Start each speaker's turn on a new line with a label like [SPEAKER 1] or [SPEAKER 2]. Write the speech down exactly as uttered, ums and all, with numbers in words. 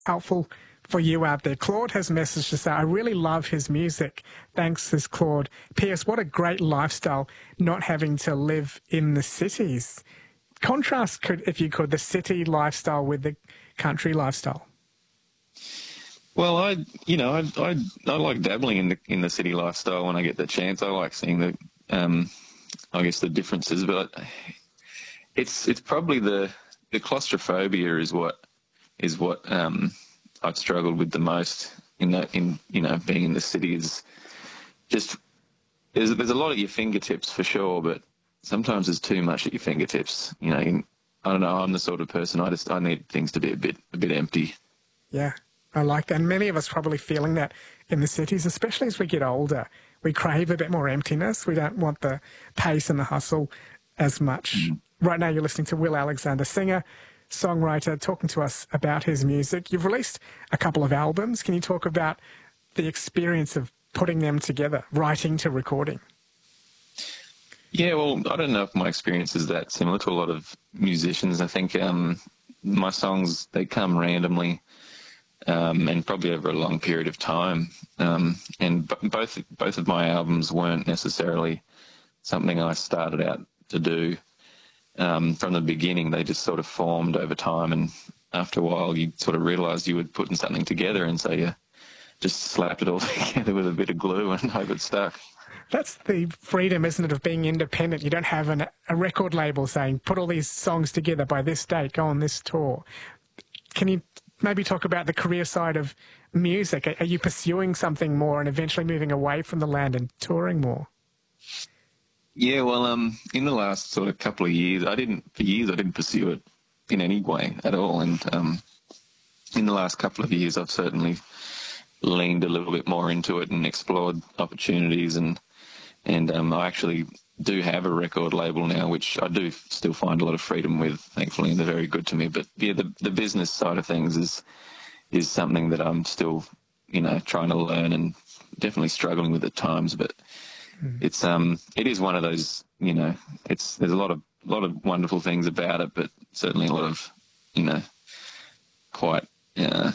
[SPEAKER 1] helpful for you out there. Claude has messaged to say, I really love his music. Thanks, says Claude. P S. What a great lifestyle, not having to live in the cities. Contrast, could, if you could, the city lifestyle with the country lifestyle.
[SPEAKER 2] Well, I, you know, I, I, I like dabbling in the in the city lifestyle when I get the chance. I like seeing the, um, I guess the differences, but it's it's probably the the claustrophobia is what is what um, I've struggled with the most in that in you know being in the city is just there's there's a lot at your fingertips for sure, but sometimes there's too much at your fingertips. You know, you, I don't know. I'm the sort of person I just I need things to be a bit a bit empty.
[SPEAKER 1] Yeah. I like that. And many of us probably feeling that in the cities, especially as we get older. We crave a bit more emptiness. We don't want the pace and the hustle as much. Mm. Right now you're listening to Will Alexander, singer, songwriter, talking to us about his music. You've released a couple of albums. Can you talk about the experience of putting them together, writing to recording?
[SPEAKER 2] Yeah, well, I don't know if my experience is that similar to a lot of musicians. I think um, my songs, they come randomly. Um, and probably over a long period of time. Um, and b- both both of my albums weren't necessarily something I started out to do um, from the beginning. They just sort of formed over time, and after a while you sort of realised you were putting something together, and so you just slapped it all together with a bit of glue and hope it stuck.
[SPEAKER 1] That's the freedom, isn't it, of being independent. You don't have an, a record label saying, put all these songs together by this date, go on this tour. Can you maybe talk about the career side of music? Are you pursuing something more and eventually moving away from the land and touring more?
[SPEAKER 2] Yeah, well, um, in the last sort of couple of years, I didn't, for years, I didn't pursue it in any way at all. And um, in the last couple of years, I've certainly leaned a little bit more into it and explored opportunities. And, and um, I actually do have a record label now, which I do still find a lot of freedom with, thankfully, and they're very good to me. But yeah, the the business side of things is is something that I'm still, you know, trying to learn and definitely struggling with at times. But mm. it's um it is one of those, you know, it's there's a lot of a lot of wonderful things about it, but certainly a lot of, you know, quite uh,